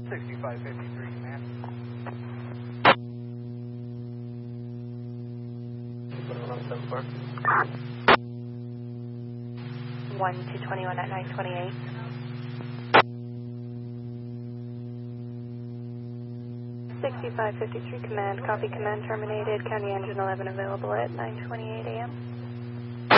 6553 command. 174. 1 to 21 at 928. Sixty-five 53 command, copy command terminated, county engine 11 available at 9:28 a.m.